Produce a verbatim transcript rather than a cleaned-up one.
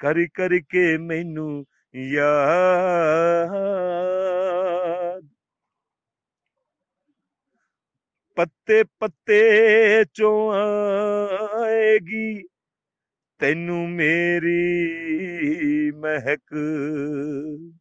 ਕਰ ਕਰਕੇ ਮੈਨੂੰ ਯਾਦ। ਪੱਤੇ ਪੱਤੇ ਚੋਂ ਆਏਗੀ ਤੈਨੂੰ ਮੇਰੀ ਮਹਿਕ,